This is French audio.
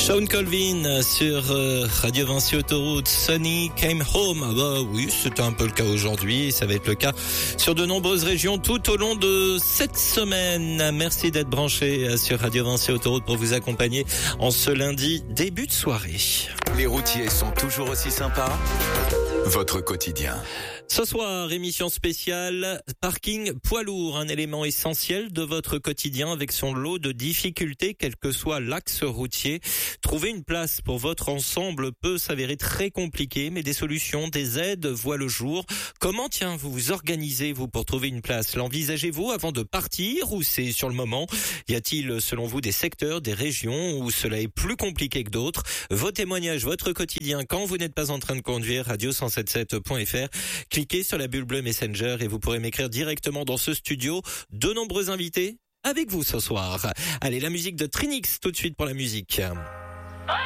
Sean Colvin sur Radio Vinci Autoroute. Sunny came home. Ah bah oui, c'était un peu le cas aujourd'hui. Ça va être le cas sur de nombreuses régions tout au long de cette semaine. Merci d'être branchés sur Radio Vinci Autoroute pour vous accompagner en ce lundi début de soirée. Les routiers sont toujours aussi sympas. Votre quotidien. Ce soir, émission spéciale parking poids lourd, un élément essentiel de votre quotidien avec son lot de difficultés, quel que soit l'axe routier. Trouver une place pour votre ensemble peut s'avérer très compliqué, mais des solutions, des aides voient le jour. Comment vous vous organisez, vous, pour trouver une place? L'envisagez-vous avant de partir ou c'est sur le moment? Y a-t-il, selon vous, des secteurs, des régions où cela est plus compliqué que d'autres? Vos témoignages, votre quotidien, quand vous n'êtes pas en train de conduire, radio177.fr. Cliquez sur la bulle bleue Messenger et vous pourrez m'écrire directement dans ce studio. De nombreux invités avec vous ce soir. Allez, la musique de Trinix tout de suite pour la musique.